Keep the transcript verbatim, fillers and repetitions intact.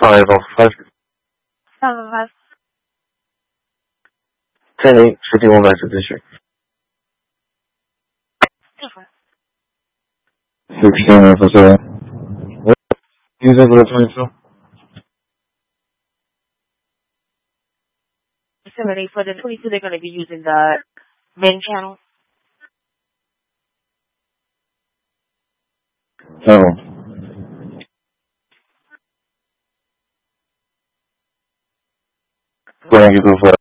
five oh five. five oh five. ten eight, fifty-one back to district. sixteen Alpha seven. What? Using for the twenty-two? Similarly, for the twenty-two, they're going to be using the main channel. Oh. Go ahead and get those